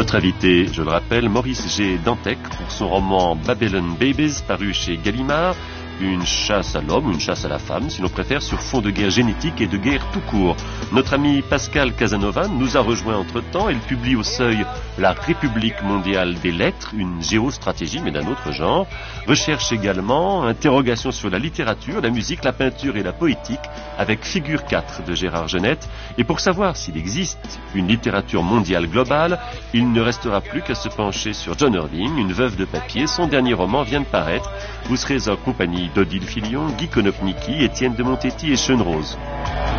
Notre invité, je le rappelle, Maurice G. Dantec, pour son roman Babylon Babies, paru chez Gallimard, une chasse à l'homme, une chasse à la femme, si l'on préfère, sur fond de guerre génétique et de guerre tout court. Notre ami Pascal Casanova nous a rejoint entre-temps. Elle publie au Seuil La République mondiale des lettres, une géostratégie, mais d'un autre genre. Recherche également, interrogation sur la littérature, la musique, la peinture et la poétique, avec Figure 4 de Gérard Genette. Et pour savoir s'il existe une littérature mondiale globale, il ne restera plus qu'à se pencher sur John Irving, une veuve de papier. Son dernier roman vient de paraître. Vous serez en compagnie d'Odile Filion, Guy Konopnicki, Étienne de Montetti et Sean Rose.